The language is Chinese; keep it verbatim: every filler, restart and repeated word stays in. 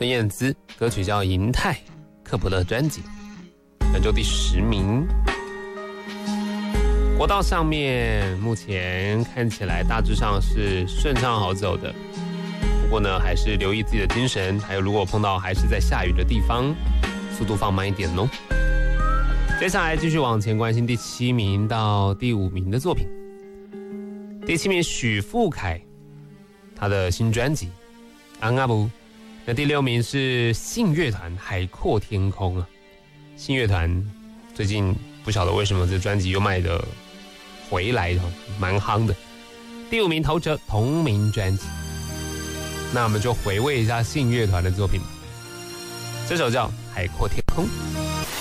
孙燕姿，歌曲叫《银泰》，克卜勒专辑，本周第十名。国道上面目前看起来大致上是顺畅好走的，不过呢，还是留意自己的精神，还有如果碰到还是在下雨的地方，速度放慢一点哦。接下来继续往前关心第七名到第五名的作品。第七名许富凯，他的新专辑《安阿布》。那第六名是信乐团《海阔天空》啊。信乐团最近不晓得为什么这专辑又卖的回来的，蛮夯的。第五名陶喆同名专辑。那我们就回味一下信乐团的作品吧。这首叫《海阔天空》。